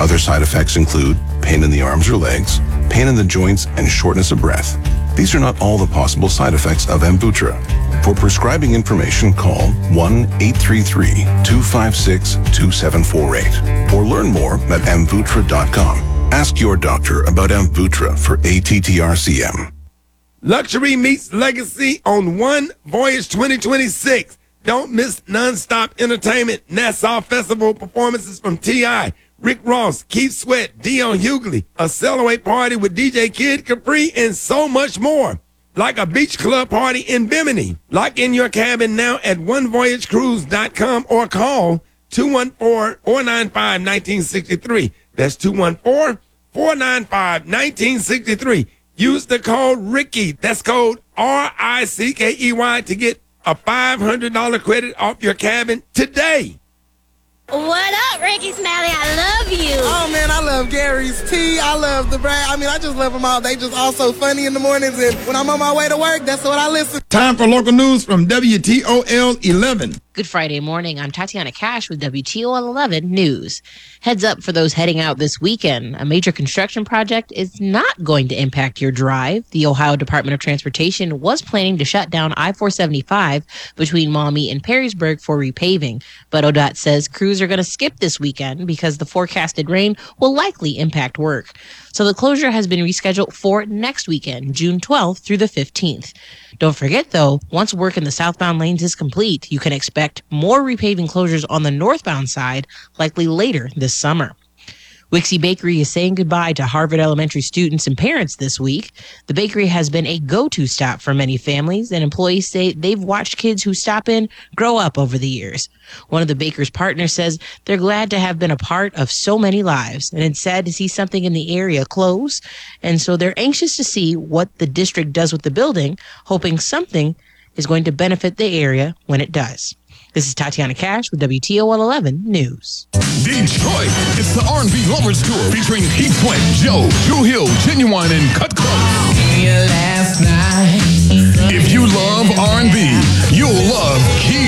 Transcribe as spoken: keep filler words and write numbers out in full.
Other side effects include pain in the arms or legs, pain in the joints, and shortness of breath. These are not all the possible side effects of Amvuttra. For prescribing information, call one eight three three, two five six, two seven four eight or learn more at amvuttra dot com. Ask your doctor about Amvuttra for A T T R C M. Luxury meets legacy on One Voyage twenty twenty-six. Don't miss nonstop entertainment, Nassau Festival performances from T I, Rick Ross, Keith Sweat, Dion Hughley, a Cellaway party with D J Kid Capri, and so much more. Like a beach club party in Bimini. Lock in your cabin now at one voyage cruise dot com or call two one four, four nine five, one nine six three. That's two one four, four nine five, one nine six three. Use the code Ricky. That's code R I C K E Y to get a five hundred dollars credit off your cabin today. What up, Ricky Smiley? I love you. Oh, man, I love Gary's Tea. I love the brand. I mean, I just love them all. They just all so funny in the mornings. And when I'm on my way to work, that's what I listen to. Time for local news from W T O L eleven. Good Friday morning. I'm Tatiana Cash with W T O L eleven News. Heads up for those heading out this weekend. A major construction project is not going to impact your drive. The Ohio Department of Transportation was planning to shut down I four seventy-five between Maumee and Perrysburg for repaving. But O D O T says crews are going to skip this weekend because the forecasted rain will likely impact work. So the closure has been rescheduled for next weekend, June twelfth through the fifteenth. Don't forget, though, once work in the southbound lanes is complete, you can expect more repaving closures on the northbound side, likely later this summer. Wixie Bakery is saying goodbye to Harvard Elementary students and parents this week. The bakery has been a go-to stop for many families, and employees say they've watched kids who stop in grow up over the years. One of the baker's partners says they're glad to have been a part of so many lives, and it's sad to see something in the area close, and so they're anxious to see what the district does with the building, hoping something is going to benefit the area when it does. This is Tatiana Cash with W T O L eleven News. Detroit, it's the R and B Lovers Tour featuring Heath Sweat, Joe, Drew Hill, Genuine, and Cut Close. If you love R and B, you'll love Key